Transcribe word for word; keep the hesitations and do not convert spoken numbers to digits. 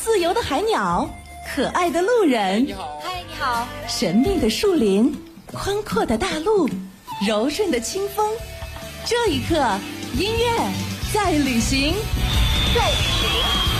自由的海鸟，可爱的路人。 你好， 嗨，你好。 神秘的树林，宽阔的大陆，柔顺的清风。这一刻，音乐在旅行， 在旅行。